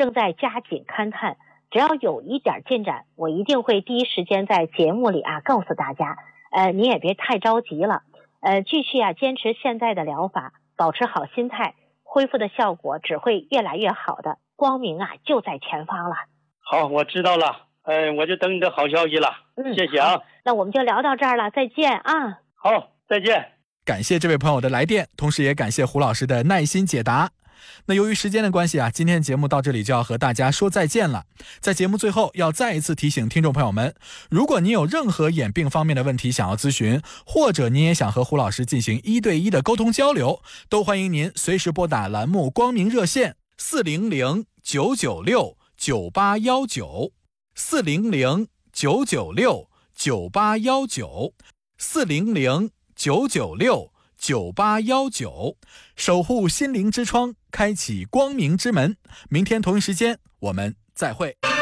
正在加紧勘探，只要有一点进展，我一定会第一时间在节目里告诉大家。你也别太着急了，继续坚持现在的疗法，保持好心态，恢复的效果只会越来越好的，光明就在前方了。 好，我知道了，我就等你的好消息了。谢谢啊。 那我们就聊到这儿了，再见啊。 好，再见。 感谢这位朋友的来电，同时也感谢胡老师的耐心解答。那由于时间的关系今天节目到这里就要和大家说再见了。在节目最后要再一次提醒听众朋友们，如果您有任何眼病方面的问题想要咨询，或者您也想和胡老师进行1对1的沟通交流，都欢迎您随时拨打栏目光明热线400-996-9819 400-996-9819 400-996-9819，守护心灵之窗，开启光明之门。明天同一时间我们再会。